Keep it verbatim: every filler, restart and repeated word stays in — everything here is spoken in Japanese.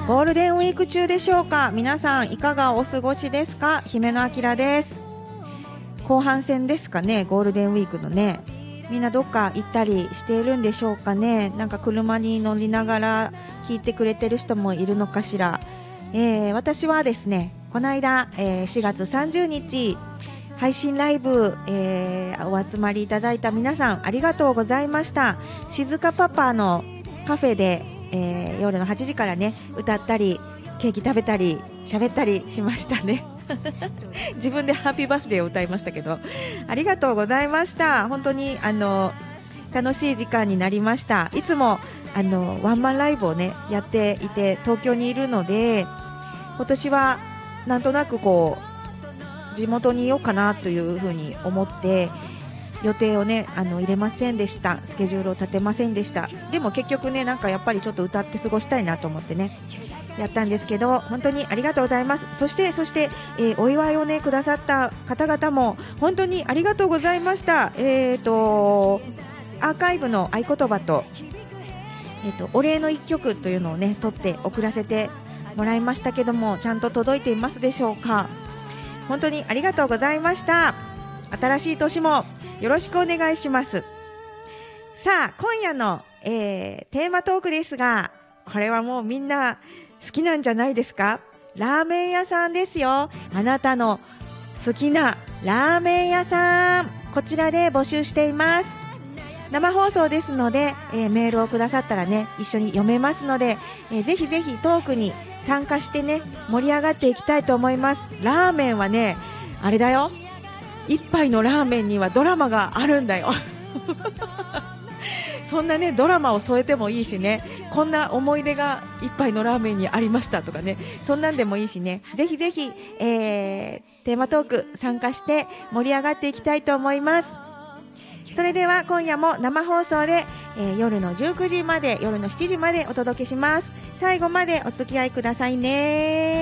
ゴールデンウィーク中でしょうか。皆さんいかがお過ごしですか。姫野明です。後半戦ですかね、ゴールデンウィークのね。みんなどっか行ったりしているんでしょうかね。なんか車に乗りながら聞いてくれてる人もいるのかしら。えー、私はですね、この間、えー、しがつさんじゅうにち配信ライブ、えー、お集まりいただいた皆さんありがとうございました。静かパパのカフェで、えー、夜のはちじからね歌ったりケーキ食べたり喋ったりしましたね自分でハッピーバースデーを歌いましたけど、ありがとうございました。本当にあの楽しい時間になりました。いつもあのワンマンライブをねやっていて東京にいるので、今年はなんとなくこう地元にいようかなというふうに思って予定をねあの入れませんでした。スケジュールを立てませんでした。でも結局ねなんかやっぱりちょっと歌って過ごしたいなと思ってねやったんですけど、本当にありがとうございます。そしてそして、えー、お祝いをねくださった方々も本当にありがとうございました。えーとアーカイブの合言葉と、えーとお礼の一曲というのをね取って送らせてもらいましたけども、ちゃんと届いていますでしょうか。本当にありがとうございました。新しい年もよろしくお願いします。さあ今夜の、えー、テーマトークですが、これはもうみんな好きなんじゃないですか。ラーメン屋さんですよ。あなたの好きなラーメン屋さん、こちらで募集しています。生放送ですので、えー、メールをくださったらね一緒に読めますので、えー、ぜひぜひトークに参加してね盛り上がっていきたいと思います。ラーメンはねあれだよ、一杯のラーメンにはドラマがあるんだよそんなねドラマを添えてもいいしね、こんな思い出が一杯のラーメンにありましたとかね、そんなんでもいいしね、ぜひぜひ、えー、テーマトーク参加して盛り上がっていきたいと思います。それでは今夜も生放送で、えー、夜のじゅうくじまで夜のしちじまでお届けします。最後までお付き合いくださいね。